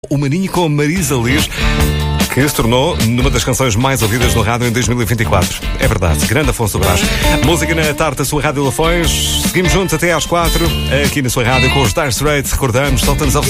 O Maninho com Marisa Liz, que se tornou numa das canções mais ouvidas no rádio em 2024. É verdade, grande Afonso Brás. Música na tarde da sua Rádio Lafões. Seguimos juntos até às 4, aqui na sua rádio com os Dire Straits. Recordamos, solta-nos a